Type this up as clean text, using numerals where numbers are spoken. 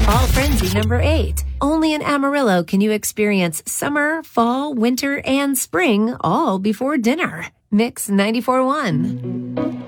Fall Frenzy number 8. Only in Amarillo can you experience summer, fall, winter, and spring all before dinner. Mix 94.1.